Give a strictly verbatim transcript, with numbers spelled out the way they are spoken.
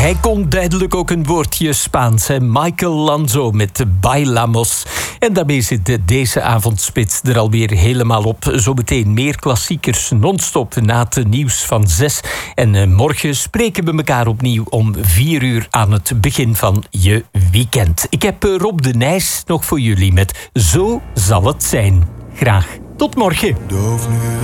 Hij kon duidelijk ook een woordje Spaans. Hè? Michael Lanzo met Bailamos. En daarmee zit deze avondspits er alweer helemaal op. Zometeen meer klassiekers non-stop na het nieuws van zes. En uh, morgen spreken we elkaar opnieuw om vier uur aan het begin van je weekend. Ik heb uh, Rob de Nijs nog voor jullie met Zo zal het zijn. Graag tot morgen.